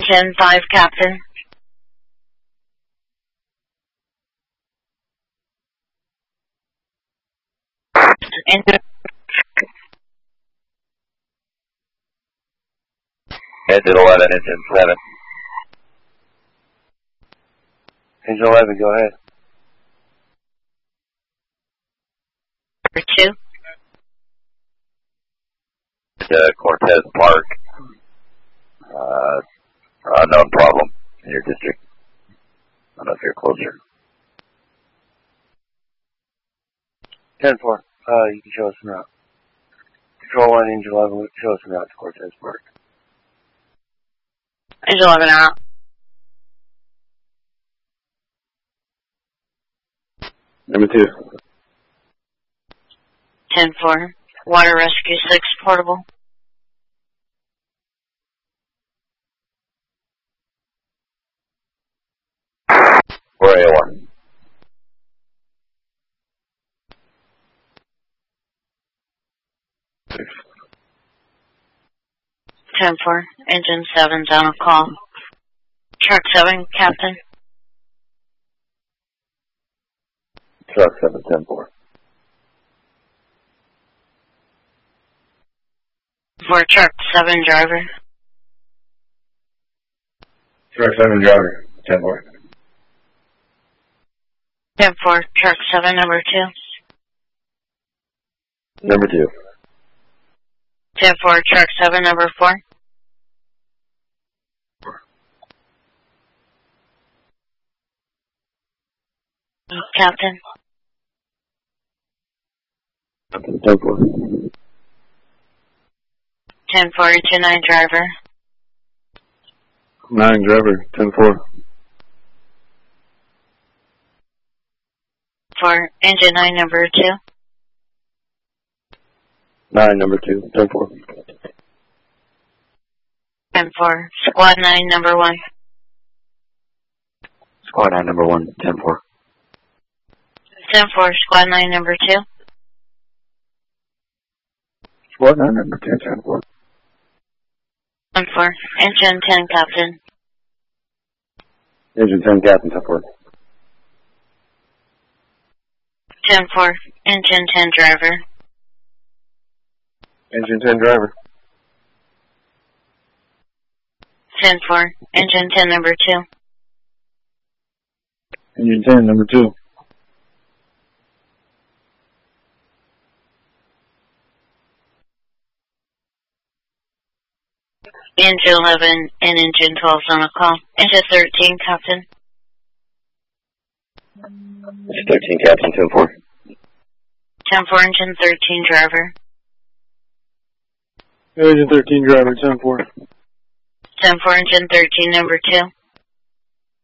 10-5, Captain. Engine 11, engine 7. Engine 11, go ahead. Number 2. Cortez Park. Unknown problem in your district. I don't know if you're closer. 10-4. You can show us en route. Control 1, engine 11, show us en route to Cortez Park. Engine 11 out. Number 2. 10-4. Water Rescue 6 portable. 4A1. Six. 10-4. Engine 7's on a call. Truck 7, Captain. Truck 7, 10-4. For Truck 7 driver. Truck 7 driver, 10-4. 10-4. Truck 7 number 2. Number 2. 10-4. Truck 7 number 4. Captain. 10-4. 10-4. Engine 9 driver. 9 driver, 10-4. For engine 9 number 2. 9 number 2, 10-4. 10-4. Squad 9 number 1. Squad 9 number 1, 10-4. 10-4. Squad 9 number 2. Squad 9 number 10, 10-4. 10-4. Engine 10 Captain. Engine 10 captain, 10-4. 10-4. Engine 10 driver. Engine 10 driver. 10-4. Engine 10 number 2. Engine 10 number 2. Engine 11 and engine 12's on a call. Engine 13 Captain. Engine 13 captain, 10-4. 10-4. Engine 13 driver. Engine 13 driver, 10-4. 10-4. Engine 13 number 2.